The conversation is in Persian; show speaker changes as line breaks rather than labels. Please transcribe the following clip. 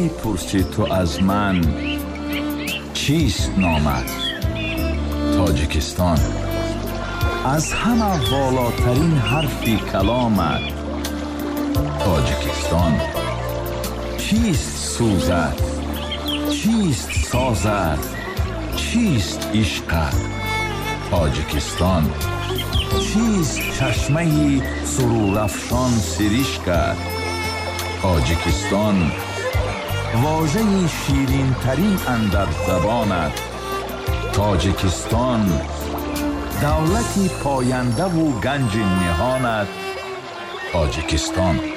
می پرسی تو از من چیست نامت؟ تاجیکستان. از همه والاترین حرفی کلامت تاجیکستان. چیست سوزت؟ چیست سازت؟ چیست عشقت؟ تاجیکستان. چیست چشمه سرورافشان سرشکت؟ تاجیکستان. واژه شیرین ترین اندر زبانت تاجیکستان. دولتی پاینده و گنج نهانت تاجیکستان.